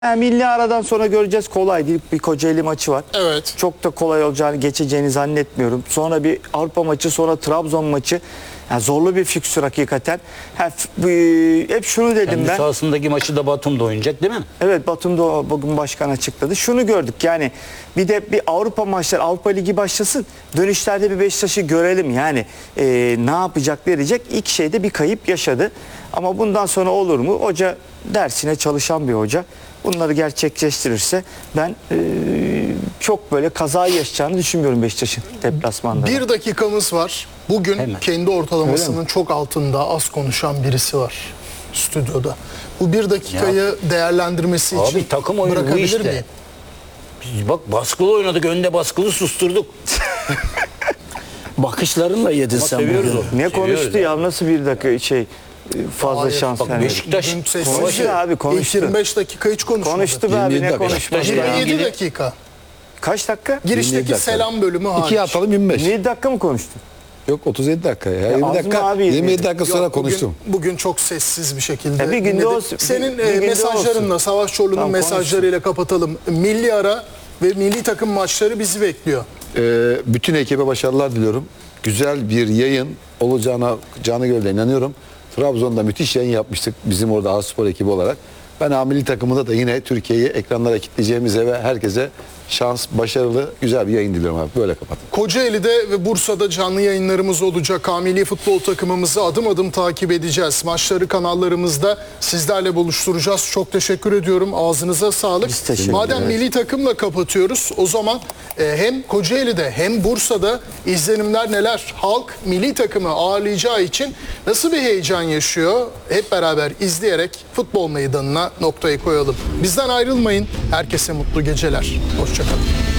Milli aradan sonra göreceğiz, kolay değil. Bir Kocaeli maçı var. Evet. Çok da kolay olacağını, geçeceğini zannetmiyorum. Sonra bir Avrupa maçı, sonra Trabzon maçı. Yani zorlu bir fikstür hakikaten. Hep şunu dedim Kendi ben. sahasındaki maçı da Batum'da oynayacak değil mi? Evet, Batum'da bugün başkan açıkladı. Şunu gördük, yani bir de bir Avrupa maçları, Avrupa Ligi başlasın. Dönüşlerde bir Beşiktaş'ı görelim. Yani ne yapacak, verecek. İlk şeyde bir kayıp yaşadı. Ama bundan sonra olur mu? Hoca dersine çalışan bir hoca. Bunları gerçekleştirirse ben çok böyle kaza yaşayacağını düşünmüyorum Beşiktaş'ın deplasmanda. Bir dakikamız var. Bugün Hemen. kendi ortalamasının çok altında az konuşan birisi var stüdyoda. Bu bir dakikayı değerlendirmesi için Abi takım oyunu bu bırakabilir işte. miyim? Biz bak baskılı oynadık, önde baskılı susturduk. Bakışlarınla yedin Ama sen seviyoruz bugün. onu. Ne Seviyoruz konuştu ya, nasıl bir dakika fazla Hayır, şans bak vermedi. Beşiktaş Bugün sessiz. Konuştu abi, konuştu. İlk 25 dakika hiç konuşmadı. Konuştu be abi, 27 ne dakika. konuşması ya. Beşiktaş'la 27 ilgili- dakika. Kaç dakika? 27 Girişteki dakika. selam bölümü hariç. 2'ye atalım 25. 7 dakika mı konuştu? Yok 37 dakika ya. 20 az dakika. mı abi 27 dakika sonra Yok, konuştum. Bugün çok sessiz bir şekilde. Ya bir günde dinledim. olsun, Senin bir günde mesajlarınla, olsun. Savaş Çorlu'nun Tamam, mesajlarıyla kapatalım. Milli ara ve milli takım maçları bizi bekliyor. Bütün ekibe başarılar diliyorum. Güzel bir yayın olacağına canı gönülden inanıyorum. Trabzon'da müthiş yayın yapmıştık bizim orada A-Spor ekibi olarak. Ben A milli takımında da yine Türkiye'yi ekranlara kitleyeceğimize ve herkese şans, başarılı, güzel bir yayın diliyorum abi. Böyle kapat. Kocaeli'de ve Bursa'da canlı yayınlarımız olacak. Milli futbol takımımızı adım adım takip edeceğiz. Maçları kanallarımızda sizlerle buluşturacağız. Çok teşekkür ediyorum. Ağzınıza sağlık. Biz teşekkür Madem ederiz. milli takımla kapatıyoruz, o zaman hem Kocaeli'de hem Bursa'da izlenimler neler? Halk milli takımı ağırlayacağı için nasıl bir heyecan yaşıyor? Hep beraber izleyerek futbol meydanına noktayı koyalım. Bizden ayrılmayın. Herkese mutlu geceler. Hoşçakalın.